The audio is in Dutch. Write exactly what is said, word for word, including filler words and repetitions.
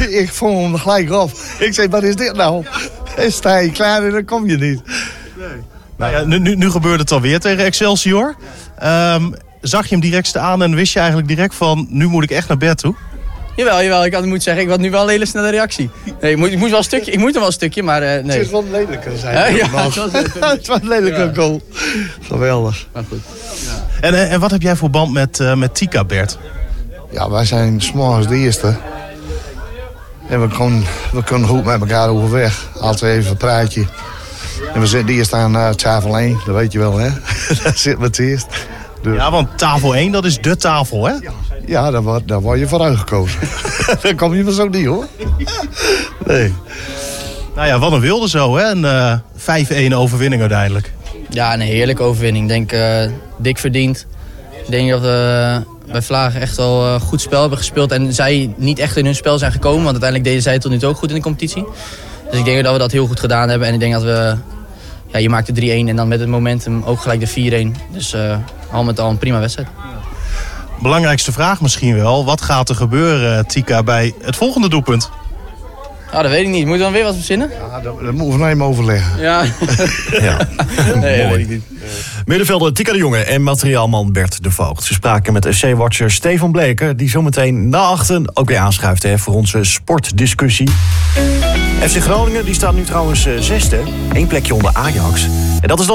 ik vond hem gelijk op. Ik zei, wat is dit nou? En sta je klaar en dan kom je niet. Nee. Nou ja, nu, nu, nu gebeurde het alweer tegen Excelsior. Um, zag je hem direct staan en wist je eigenlijk direct van... nu moet ik echt naar bed toe? Jawel, jawel. Ik had moet zeggen, ik had nu wel een hele snelle reactie. Nee, ik, moet, ik, moest wel een stukje, ik moet hem wel een stukje, maar uh, nee. Het is wel een lelijke zijn. Uh, ja, het was, het was een lelijke ja. goal. Geweldig. Maar goed. Ja. En, en wat heb jij voor band met, uh, met Tika, Bert? Ja, wij zijn 's morgens de eerste. En we, kon, we kunnen goed met elkaar overweg. Altijd even een praatje. En we zitten eerst aan uh, tafel één, dat weet je wel, hè? Daar zitten we het eerst. Dus... Ja, want tafel één, dat is de tafel, hè? Ja, ja daar, word, daar word je voor uitgekozen. Daar kom je maar zo niet, hoor. Nee. Nou ja, wat een wilde zo, hè? Een uh, vijf-een overwinning uiteindelijk. Ja, een heerlijke overwinning. Ik denk, uh, dik verdiend. Ik denk dat we uh, bij Vlagen echt wel uh, goed spel hebben gespeeld. En zij niet echt in hun spel zijn gekomen. Want uiteindelijk deden zij het tot nu toe ook goed in de competitie. Dus ik denk dat we dat heel goed gedaan hebben. En ik denk dat we... Ja, je maakt de drie-een en dan met het momentum ook gelijk de vier-een. Dus uh, al met al een prima wedstrijd. Belangrijkste vraag misschien wel. Wat gaat er gebeuren, Tika, bij het volgende doelpunt? Ja, dat weet ik niet. Moeten we dan weer wat verzinnen? Ja, dat, dat moeten we nog even overleggen. Ja. ja. Nee, dat weet ik niet. Middenvelder Tika de Jonge en materiaalman Bert de Voogd. Ze spraken met F C-watcher Stefan Bleker... die zometeen na achten ook weer aanschuift hè, voor onze sportdiscussie. F C Groningen die staat nu trouwens uh, zesde. Eén plekje onder Ajax. En dat is dan